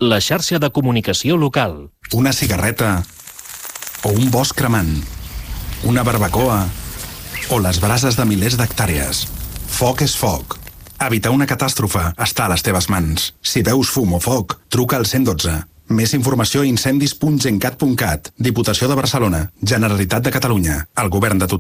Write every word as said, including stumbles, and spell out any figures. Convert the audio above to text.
la xarxa de comunicació local. Una cigarreta o un bosc cremant, una barbacoa o les brases de milers d'hectàrees. Foc és foc. Evitar una catàstrofe està a les teves mans. Si veus fum o foc, truca al cent i dotze. Més informació a incendis punt gencat punt cat. Diputació de Barcelona. Generalitat de Catalunya. El govern de tothom.